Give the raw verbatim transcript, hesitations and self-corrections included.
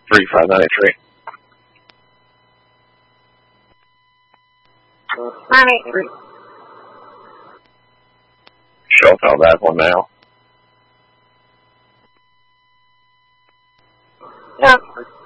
three five nine eight three. nine eight three. Show found that one now. Yeah.